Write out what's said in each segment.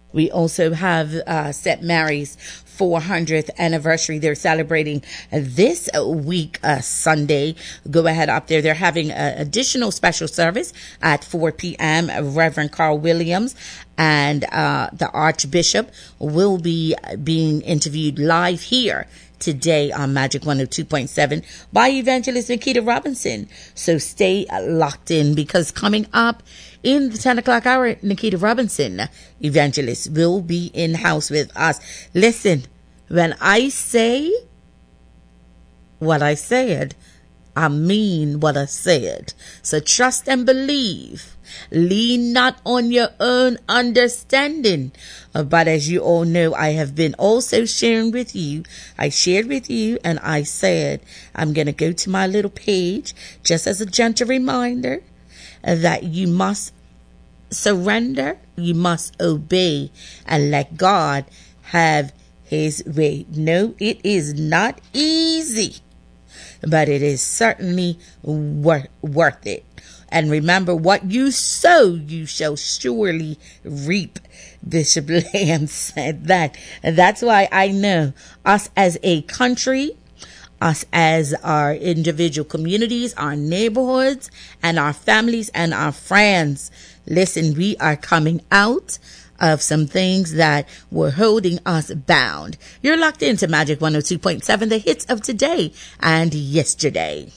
We also have St. Mary's 400th anniversary. They're celebrating this week, Sunday. Go ahead up there. They're having an additional special service at 4 p.m. Reverend Carl Williams and the Archbishop will be being interviewed live here today on Magic 102.7 by Evangelist Nikita Robinson. So stay locked in, because coming up in the 10 o'clock hour, Nikita Robinson, Evangelist, will be in house with us. Listen, when I say what I said, I mean what I said. So trust and believe. Lean not on your own understanding. But as you all know, I have been also sharing with you. I shared with you and I said, I'm going to go to my little page just as a gentle reminder that you must surrender, you must obey, and let God have his way. No, it is not easy, but it is certainly worth it. And remember, what you sow, you shall surely reap. Bishop Lamb said that. And that's why I know us as a country, us as our individual communities, our neighborhoods, and our families and our friends. Listen, we are coming out of some things that were holding us bound. You're locked into Magic 102.7, the hits of today and yesterday.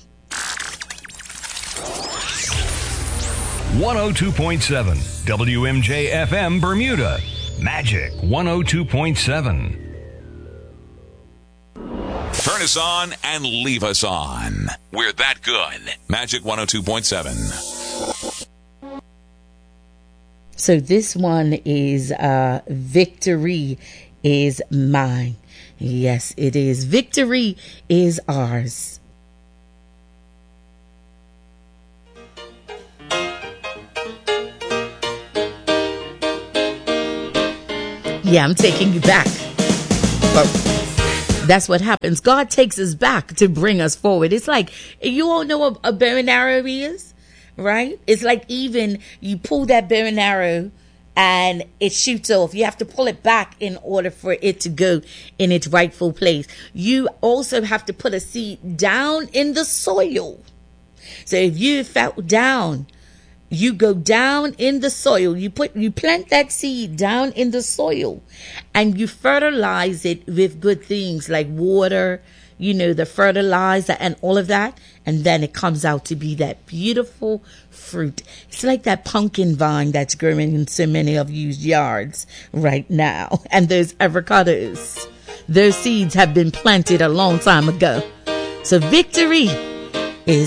102.7 WMJ FM Bermuda. Magic 102.7. Turn us on and leave us on. We're that good. Magic 102.7. So this one is Victory is Mine. Yes, it is. Victory is ours. Yeah, I'm taking you back. But that's what happens. God takes us back to bring us forward. It's like, you all know what a bow and arrow is, right? It's like, even you pull that bow and arrow and it shoots off. You have to pull it back in order for it to go in its rightful place. You also have to put a seed down in the soil. So if you fell down, you go down in the soil, you plant that seed down in the soil, and you fertilize it with good things like water, the fertilizer and all of that. And then it comes out to be that beautiful fruit. It's like that pumpkin vine that's growing in so many of you's yards right now. And those avocados, those seeds have been planted a long time ago. So victory